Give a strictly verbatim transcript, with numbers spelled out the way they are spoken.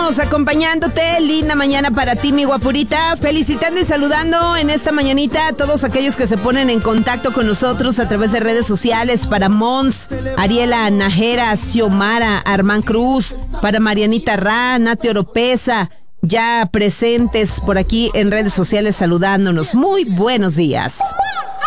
seguimos acompañándote. Linda mañana para ti, mi guapurita. Felicitando y saludando en esta mañanita a todos aquellos que se ponen en contacto con nosotros a través de redes sociales. Para Mons, Ariela Najera, Xiomara, Armán Cruz, para Marianita Ra, Nati Oropesa, ya presentes por aquí en redes sociales saludándonos. Muy buenos días.